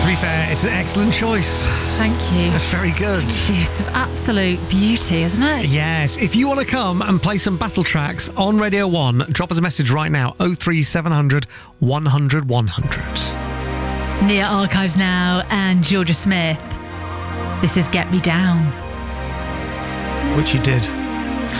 To be fair, it's an excellent choice. Thank you. That's very good. It's absolute beauty, isn't it? Yes. If you want to come and play some battle tracks on Radio 1, drop us a message right now. 03700 100 100. Nia Archives now and Georgia Smith. This is Get Me Down. Which you did.